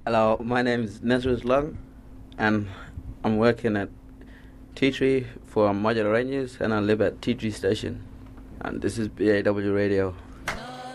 Hello, my name is Nesrus Lung, and I'm working at T3 for Modular Rangers, and I live at T3 Station. And this is BAW Radio.